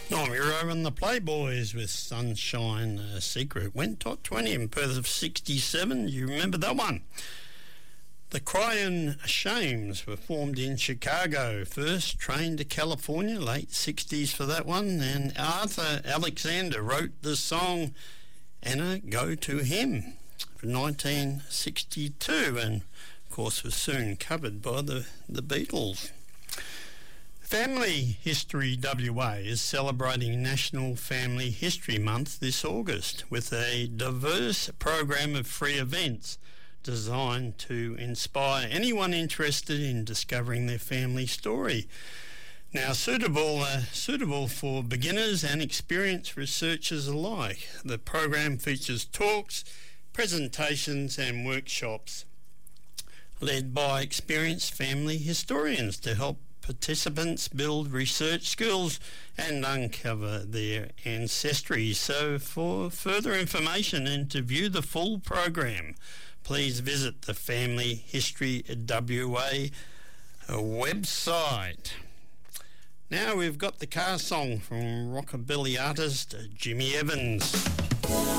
Normiro and the Playboys with Sunshine Secret. Went top 20 in Perth of 67. You remember that one? The Cryan Shames were formed in Chicago. First trained to California, late 60s for that one. And Arthur Alexander wrote the song Anna Go to Him from 1962 and, of course, was soon covered by the Beatles. Family History WA is celebrating National Family History Month this August with a diverse program of free events designed to inspire anyone interested in discovering their family story. Now, suitable for beginners and experienced researchers alike. The program features talks, presentations and workshops led by experienced family historians to help participants build research skills and uncover their ancestry. So for further information and to view the full program, please visit the Family History WA website. Now we've got the car song from rockabilly artist Jimmy Evans.